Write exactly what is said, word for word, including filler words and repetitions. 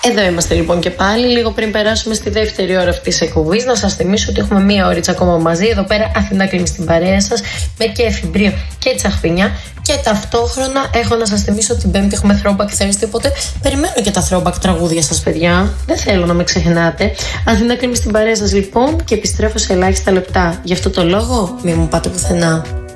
Εδώ είμαστε λοιπόν και πάλι, λίγο πριν περάσουμε στη δεύτερη ώρα αυτής της εκπομπής. Να σας θυμίσω ότι έχουμε μία ώριτσα ακόμα μαζί. Εδώ πέρα Αθηνά κλείνει στην παρέα σας με κέφι, μπρίο και τσαχπινιά. Και ταυτόχρονα έχω να σας θυμίσω ότι την Πέμπτη έχουμε Throwback Thursday. Οπότε περιμένω και τα throwback τραγούδια σας, παιδιά. Δεν θέλω να με ξεχνάτε. Αθηνά κλείνει στην παρέα σας λοιπόν και επιστρέφω σε ελάχιστα λεπτά. Γι' αυτό το λόγο, μη μου πάτε πουθενά.